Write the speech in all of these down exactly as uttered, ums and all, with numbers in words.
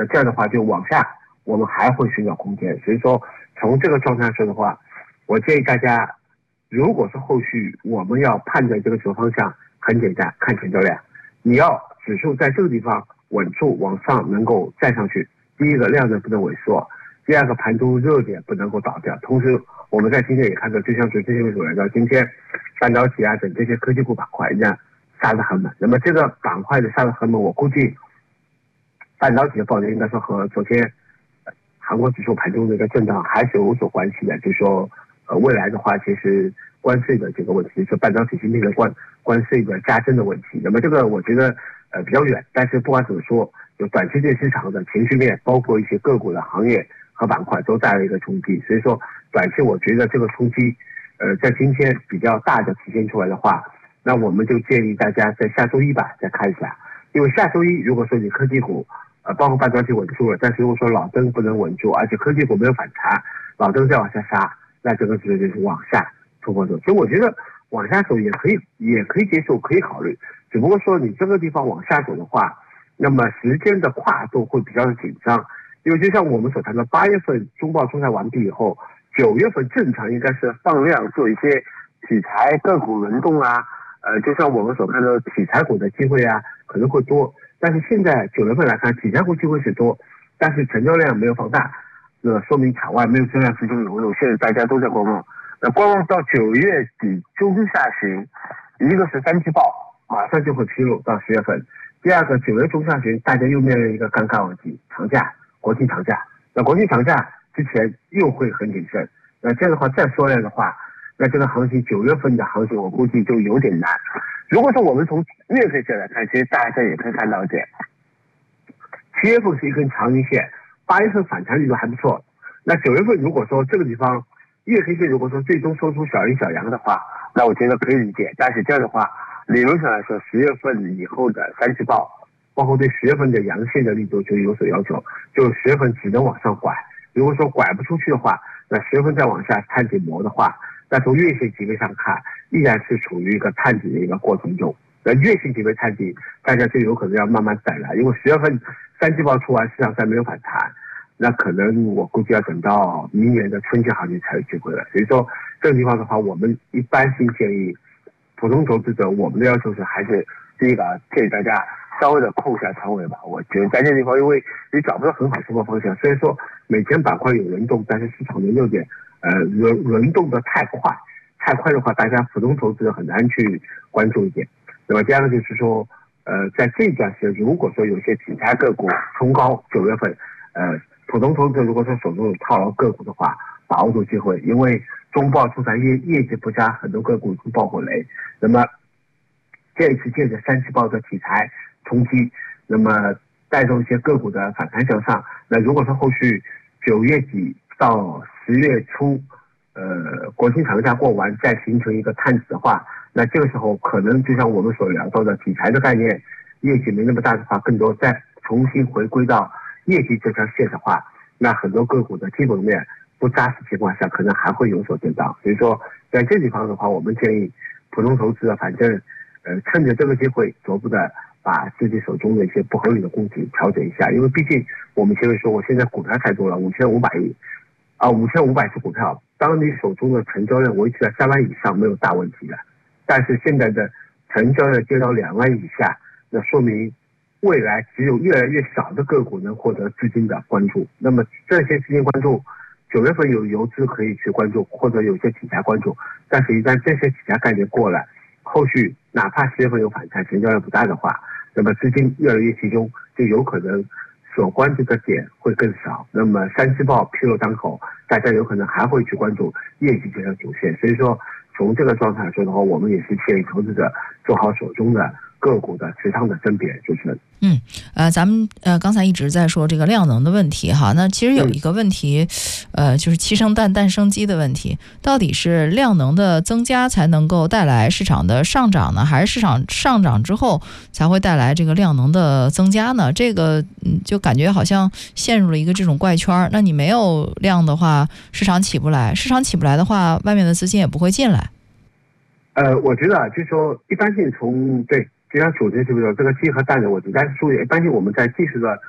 那这样的话就往下我们还会寻找空间。所以说从这个状态说的话，我建议大家，如果是后续我们要判断这个球方向，很简单，看成交量。你要指数在这个地方稳住往上能够站上去，第一个量能不能萎缩，第二个盘中热点不能够倒掉。同时我们在今天也看到，就像昨天所来到今天半导体啊等这些科技股板块一样杀得很猛。那么这个板块的杀得很猛，我估计半导体的暴跌应该说和昨天韩国指数盘中的一个震荡还是有所关系的。就是说呃未来的话，其实关税的这个问题，就是半导体芯片的关关税的加征的问题。那么这个我觉得呃比较远，但是不管怎么说，有短期对市场的情绪面，包括一些个股的行业和板块都带来一个冲击。所以说短期我觉得这个冲击呃在今天比较大的体现出来的话，那我们就建议大家在下周一吧再看一下。因为下周一如果说你科技股呃包括半导体稳住了，但是如果说老灯不能稳住，而且科技股没有反弹，老灯再往下杀，那这个指数就是往下突破走。所以我觉得往下走也可以也可以接受，可以考虑，只不过说你这个地方往下走的话，那么时间的跨度会比较的紧张。因为就像我们所谈的，八月份中报出台完毕以后，九月份正常应该是放量做一些题材个股轮动啊，呃，就像我们所看到的题材股的机会啊可能会多。但是现在九月份来看，题材股机会是多，但是成交量没有放大，那说明场外没有这样资金流入，现在大家都在观望。那观望到九月底中下旬，一个是三季报马上就会披露到十月份，第二个九月中下旬大家又面临一个尴尬问题，长假，国庆长假。那国庆长假之前又会很谨慎，那这样的话再缩量的话，那这个行情九月份的行情我估计就有点难。如果说我们从月 K 线来看，其实大家也可以看到一点，七月份是一根长阴线，八月份反弹力度还不错。那九月份如果说这个地方月 K 线如果说最终收出小阴小阳的话，那我觉得可以理解。但是这样的话，理论上来说，十月份以后的三季报，包括对十月份的阳线的力度就有所要求，就十月份只能往上拐。如果说拐不出去的话，那十月份再往下探底磨的话，那从月线级别上看，依然是处于一个探底的一个过程中。那月线级别探底，大家就有可能要慢慢等了，因为十月份三季报出完，市场再没有反弹，那可能我估计要等到明年的春季行情才有机会了。所以说这个地方的话，我们一般性建议普通投资者，我们的要求是还是第一个啊，建议大家稍微的控下仓位吧。我觉得在这个地方，因为你找不到很好出发方向，虽然说每天板块有轮动，但是市场的热点呃轮轮动的太快，太快的话，大家普通投资者很难去关注一点。那么第二个就是说，呃，在这段时间，如果说有些题材个股冲高，九月份，呃，普通投资者如果说手中有套牢个股的话，把握住机会，因为中报出台业业绩不佳，很多个股已经爆过雷。那么这一次借着三季报的题材冲击，那么带动一些个股的反弹向上。那如果说后续九月底到十月初，呃，国庆长假过完再形成一个探底的话，那这个时候可能就像我们所聊到的题材的概念，业绩没那么大的话，更多再重新回归到业绩这条线的话，那很多个股的基本面不扎实情况下，可能还会有所震荡。所以说在这地方的话，我们建议普通投资者反正呃趁着这个机会逐步的把自己手中的一些不合理的供给调整一下。因为毕竟我们前面说过，现在股票太多了，五千五百亿啊，五千五百只股票，当你手中的成交量维持在三万以上没有大问题的，但是现在的成交量跌到两万以下，那说明未来只有越来越少的个股能获得资金的关注。那么这些资金关注，九月份有游资可以去关注，或者有些题材关注，但是一旦这些题材概念过了，后续哪怕十月份有反弹，成交量不大的话，那么资金越来越集中，就有可能所关注的点会更少。那么三季报披露当口，大家有可能还会去关注业绩这条主线。所以说从这个状态来说的话，我们也是建议投资者做好手中的个股的持仓的甄别。主持人， 嗯，呃，咱们呃刚才一直在说这个量能的问题哈，那其实有一个问题，呃，就是鸡生蛋，蛋生鸡的问题，到底是量能的增加才能够带来市场的上涨呢，还是市场上涨之后才会带来这个量能的增加呢？这个嗯，就感觉好像陷入了一个这种怪圈。那你没有量的话，市场起不来，市场起不来的话，外面的资金也不会进来。 呃，我觉得啊，就是说一般性从对，就像主持人说这个鸡和蛋的问题，但是说一般性我们在技术的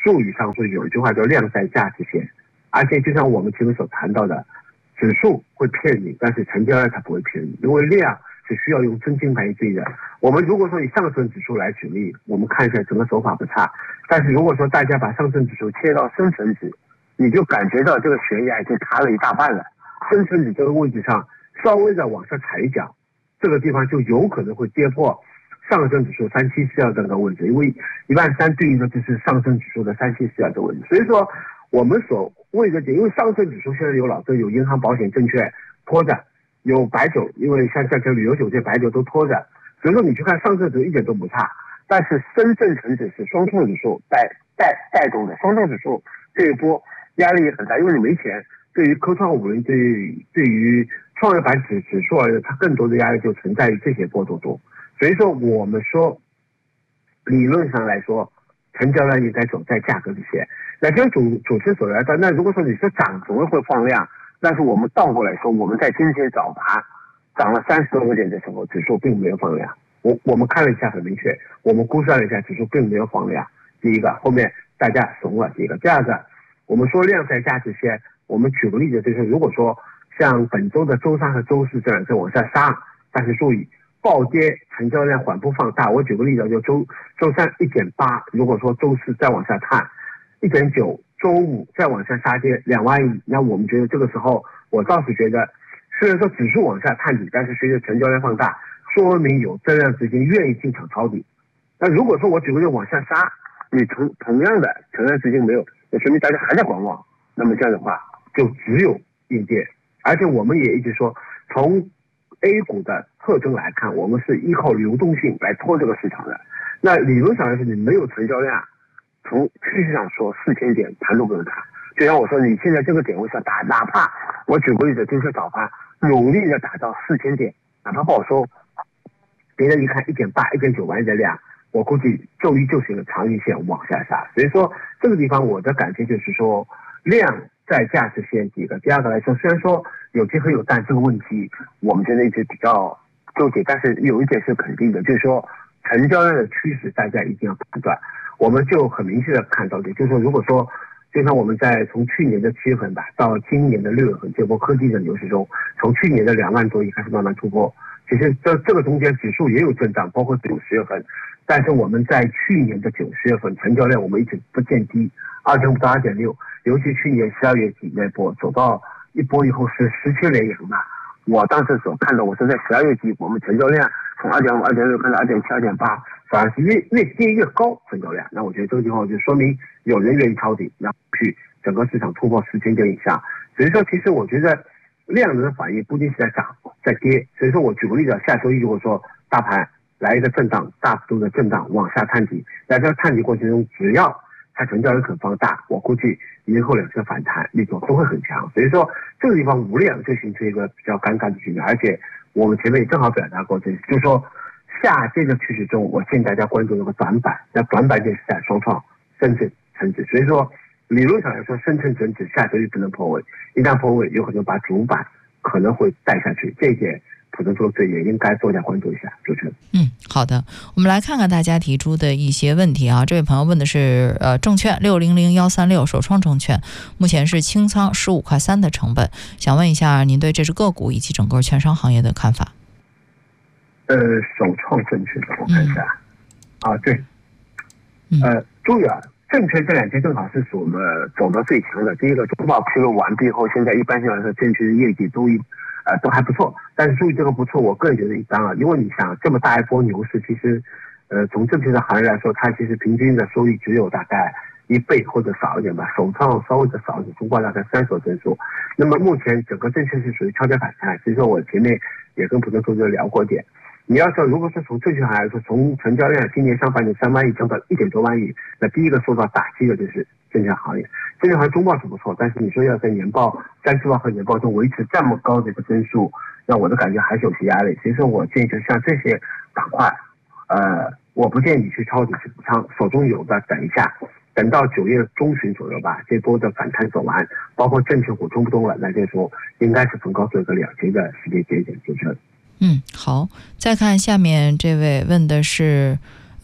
术语上说有一句话叫量在价之先，而且就像我们前面所谈到的，指数会骗你，但是成交量它不会骗你，因为量是需要用真金白银的。我们如果说以上证指数来举例，我们看一下整个手法不差，但是如果说大家把上证指数切到深成指，你就感觉到这个悬崖已经塌了一大半了，深成指这个位置上稍微的往下踩一脚，这个地方就有可能会跌破上证指数三七四幺这个位置，因为一万三对应的就是上证指数的三七四幺的位置。所以说我们所谓的，因为上证指数现在有老证、有银行、保险、证券拖着，有白酒，因为像像像旅游酒这白酒都拖着，所以说你去看上证指数一点都不差，但是深证成指是双创指数带带带动的，双创指数这一波压力也很大，因为你没钱。对于科创五零，对于对于创业板指指数而言，它更多的压力就存在于这些波动中。所以说，我们说理论上来说，成交量应该走在价格之前。那跟主主持所聊的，那如果说你说涨总会会放量，但是我们倒过来说，我们在今天早盘涨了三十多个点的时候，指数并没有放量。我我们看了一下，很明确，我们估算了一下，指数并没有放量。第一个，后面大家怂了。第一个，第二个，我们说量在价之前。我们举个例子，就是如果说像本周的周三和周四这两天往下杀，但是注意暴跌成交量缓步放大。我举个例子，就周周三 一点八， 如果说周四再往下探 一点九， 周五再往下杀跌两万亿，那我们觉得这个时候，我倒是觉得虽然说指数往下探底，但是随着成交量放大，说明有增量资金愿意进场抄底。那如果说我举个例子往下杀，你同同样的成量资金没有，那说明大家还在观望，那么这样的话就只有应跌。而且我们也一直说，从 A 股的特征来看，我们是依靠流动性来拖这个市场的。那理论上来说，你没有成交量，从趋势上说四千点盘都不能打。就像我说，你现在这个点位上打，哪怕我举个例子，今天早盘努力的打到四千点，哪怕不好收，别人一看 一点八、一点九 万亿的量，我估计周一就是一个长阴线往下杀。所以说这个地方我的感觉就是说，量在价之先第一个，第二个来说，虽然说有机会有但这个问题我们现在一直比较纠结，但是有一点是肯定的，就是说成交量的趋势大家一定要判断。我们就很明确的看到的，就是说如果说就像我们在从去年的七月份吧到今年的六月份这波科技的牛市中，从去年的两万多亿开始慢慢突破，其实这这个中间指数也有震荡，包括九十月份，但是我们在去年的九十月份成交量我们一直不见低， 二点五 到 二点六， 尤其去年十二月底那波走到一波以后是十七连阳嘛，我当时所看到，我是在十二月底我们成交量从 二点五、二点六 看到 二点七、二点八， 反而是越越跌越高成交量。那我觉得这个地方就说明有人愿意抄底，然后去整个市场突破四千点以上。所以说其实我觉得量能的反应不仅是在涨在跌，所以说我举个例子，下周一如果说大盘来一个震荡，大幅度的震荡往下探底，在这个探底过程中，只要它成交量肯放大，我估计年后两次反弹力度都会很强。所以说这个地方无量就形成一个比较尴尬的局面，而且我们前面也正好表达过，就是就是说下跌的趋势中，我建议大家关注那个短板，那短板就是在双创、深圳成指。所以说理论上来说，深圳成指下周一不能破位，一旦破位，有可能把主板可能会带下去，这一点普通投资者也应该多加关注一下。主持人， 嗯，好的，我们来看看大家提出的一些问题啊。这位朋友问的是，呃，证券六零零一三六首创证券，目前是清仓十五块三的成本，想问一下您对这只个股以及整个券商行业的看法。 呃，首创证券，我看一下，嗯、啊，对，呃，注意啊。证券这两天正好是我们走得最强的。第一个，中报披露完毕后，现在一般性来说，证券的业绩都一呃都还不错。但是注意这个不错，我个人觉得一般啊，因为你想这么大一波牛市，其实呃从证券的行业来说，它其实平均的收益只有大概一倍或者少一点吧，首创稍微的少一点，中报大概三手增速。那么目前整个证券是属于跷跷反弹，所以说我前面也跟普通投资者聊过点。你要说，如果说从证券行业来说，从成交量今年上半年三万亿降到一点多万亿，那第一个受到打击的就是证券行业。证券行业中报是不错，但是你说要在年报、三季报和年报中维持这么高的一个增速，那我的感觉还是有些压力。所以说我建议就像这些板块，呃，我不建议你去抄底去补仓，手中有的等一下，等到九月中旬左右吧，这波的反弹走完，包括证券股中不动了，那就是说应该是逢高做一个两结的时间节点，就是。 嗯，好，再看下面这位问的是，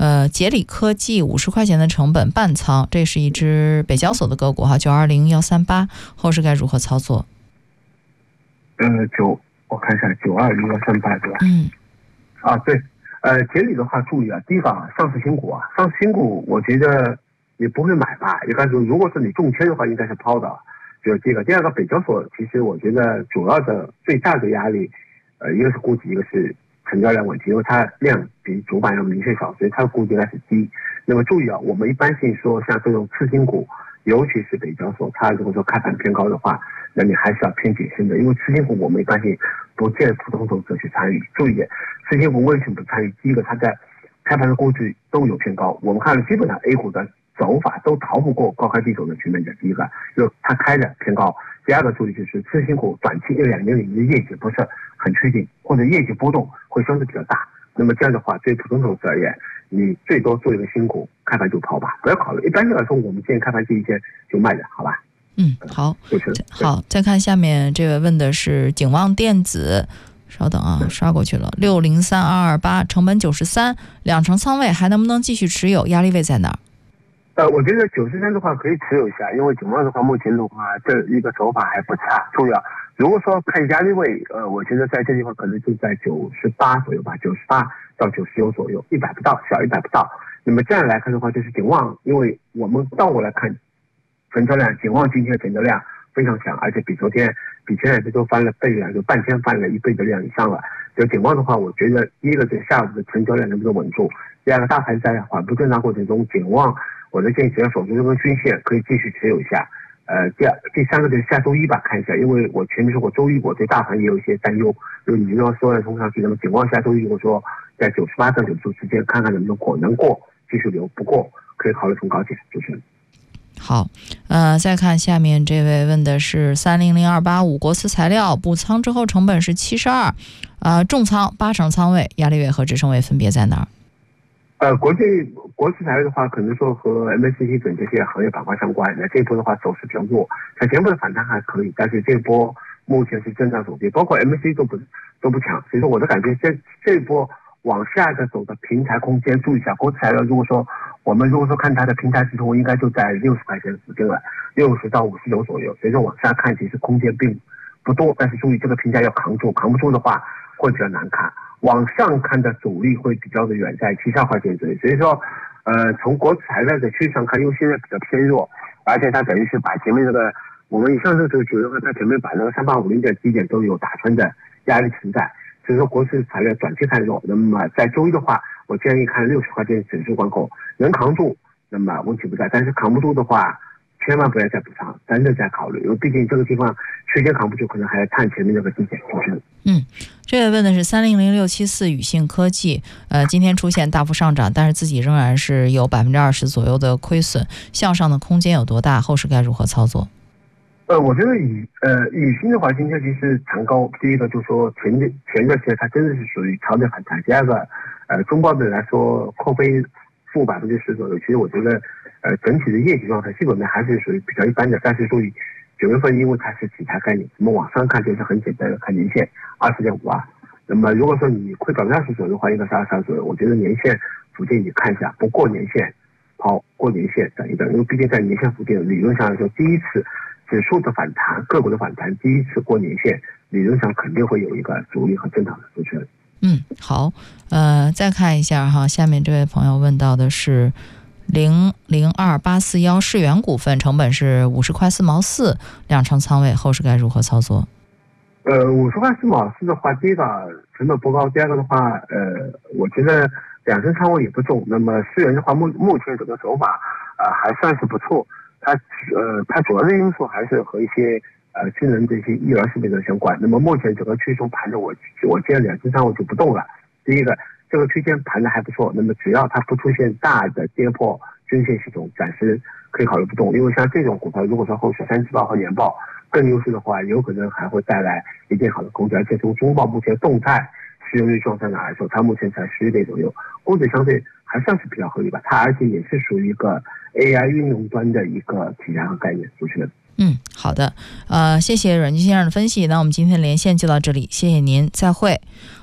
呃，杰里科技五十块钱的成本半仓，这是一只北交所的个股哈，九二零幺三八，后市该如何操作？ 呃，九，我看一下，九二零幺三八对吧？ 嗯， 啊对，呃，杰里的话注意啊，第一个啊，上市新股啊，上市新股我觉得也不会买吧，应该说如果是你中签的话，应该是抛的。就是这个，第二个北交所，其实我觉得主要的最大的压力，呃，一个是估值，一个是成交量问题，因为它量比主板要明显少，所以它的估值应该是低。那么注意啊，我们一般性说像这种次新股，尤其是北交所，它如果说开盘偏高的话，那你还是要偏谨慎的，因为次新股我们一般性不建普通投资者去参与。注意，次新股为什么不参与？第一个，它在开盘的估值都有偏高，我们看了基本上 A 股的走法都逃不过高开低走的局面的。第一个，就它开的偏高；第二个注意就是次新股短期一两年里的业绩不是很确定，或者业绩波动会相对比较大。那么这样的话，对普通投资而言，你最多做一个新股，开盘就抛吧，不要考虑。一般来说，我们建议开盘第一天就卖的，好吧？ 嗯，好， 就是好。再看下面这位问的是景旺电子。稍等啊，刷过去了。六零三二二八，成本九十三，两成仓位，还能不能继续持有？压力位在哪儿？ 呃，我觉得九十三的话可以持有一下，因为景旺的话，目前的话这一个走法还不差。注意啊，如果说看压力位，呃，我觉得在这地方可能就在九十八左右吧，九十八到九十九左右，一百不到，小一百不到。那么这样来看的话，就是景旺，因为我们倒过来看，成交量，景旺今天的成交量非常强，而且比昨天。比前两天都翻了倍了，就半天翻了一倍的量以上了。就景旺的话，我觉得第一个是下午的成交量能不能稳住，第二个大盘在缓步震荡过程中，景旺我的建议只要守住这根均线，可以继续持有一下。呃，第二第三个就是下周一吧，看一下，因为我前面说过周一我对大盘也有一些担忧，就你要说要冲上去，那么景旺下周一如果说在九十八到九十九之间，看看能不能过，能过继续留，不过可以考虑冲高点，主持人。 好，呃，再看下面这位问的是三零零二八五国瓷材料，补仓之后成本是七十二，呃，重仓八成仓位，压力位和支撑位分别在哪儿？ 呃，国际国瓷材料的话，可能说和 M A C D 等这些行业板块相关。那这一波的话走势比较弱，像前波的反弹还可以，但是这一波目前是震荡走跌，包括 M A C D 都不都不强，所以说我的感觉这这一波往下的走的平台空间，注意一下国瓷材料，如果说。我们如果说看它的平台支撑，应该就在六十块钱附近了，六十到五十九左右。所以说往下看，其实空间并不多，但是注意这个评价要扛住，扛不住的话会比较难看。往上看的阻力会比较的远，在七十二块钱左右。所以说，呃，从国材料的趋势上看，因为现在比较偏弱，而且它等于是把前面这个我们以上这个主流它前面把那个三八五零的低点都有打穿的压力存在。所以说国瓷材料短期看弱，那么在周一的话，我建议看六十块钱整数关口能扛住，那么问题不大。但是扛不住的话，千万不要再补仓，等着再考虑，因为毕竟这个地方区间扛不住，可能还要探前面那个低点。 嗯，这位问的是三零零六七四宇信科技，呃，今天出现大幅上涨，但是自己仍然是有百分之二十左右的亏损，向上的空间有多大？后市该如何操作？ 呃，我觉得宇呃宇信的话，今天其实长高。第一个就是说前前段时间它真的是属于超跌反弹。第二个，呃，中报的来说扣非负百分之十左右。其实我觉得，呃，整体的业绩状态基本面还是属于比较一般的。但是注意，九月份因为它是题材概念，我们往上看就是很简单的看年线二十点五啊。那么如果说你亏百分之二十左右的话，应该是二十二左右。我觉得年线附近你看一下，不过年线抛，过年线等一等，因为毕竟在年线附近，理论上来说第一次。指数的反弹，个股的反弹，第一次过年线，理论上肯定会有一个阻力和震荡的主持人。 嗯，好，呃，再看一下哈，下面这位朋友问到的是零零二八四幺世源股份，成本是五十块四毛四，两成仓位，后市该如何操作？ 呃，五十块四毛四的话，第一个成本不高，第二个的话，呃，我觉得两成仓位也不重。那么世源的话，目目前这个手法啊、呃、还算是不错。它呃，它主要的因素还是和一些呃智能这些医疗设备的相关。那么目前整个区间盘的我我建两只仓我就不动了。第一个，这个区间盘的还不错，那么只要它不出现大的跌破均线系统，暂时可以考虑不动。因为像这种股票，如果说后续三季报和年报更优势的话，有可能还会带来一定好的空间。而且从中报目前动态市盈率状态来说，它目前才十一倍左右，估值相对还算是比较合理吧。它而且也是属于一个 A I 运用端的一个题材和概念。主持人， 嗯，好的，呃，谢谢阮军先生的分析。那我们今天连线就到这里，谢谢您，再会。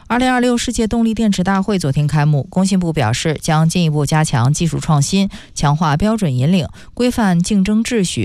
二零二六世界动力电池大会昨天开幕，工信部表示将进一步加强技术创新，强化标准引领，规范竞争秩序，